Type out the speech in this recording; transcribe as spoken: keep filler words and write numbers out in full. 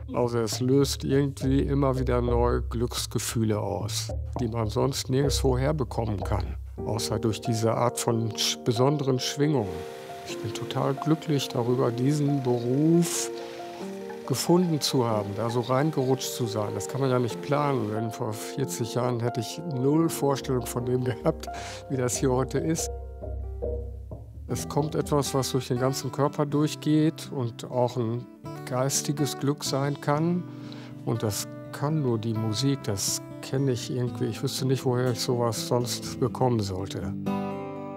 Also es löst irgendwie immer wieder neue Glücksgefühle aus, die man sonst nirgendwo herbekommen kann, außer durch diese Art von sch besonderen Schwingungen. Ich bin total glücklich darüber, diesen Beruf gefunden zu haben, da so reingerutscht zu sein. Das kann man ja nicht planen. Denn vor vierzig Jahren hätte ich null Vorstellung von dem gehabt, wie das hier heute ist. Es kommt etwas, was durch den ganzen Körper durchgeht und auch ein geistiges Glück sein kann. Und das kann nur die Musik, das kenne ich irgendwie. Ich wüsste nicht, woher ich sowas sonst bekommen sollte.